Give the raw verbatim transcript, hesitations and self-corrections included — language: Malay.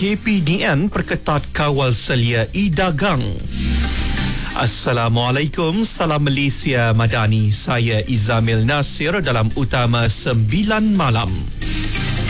K P D N perketat kawal selia e-dagang. Assalamualaikum, salam Malaysia Madani. Saya Izamil Nasir dalam Utama sembilan Malam.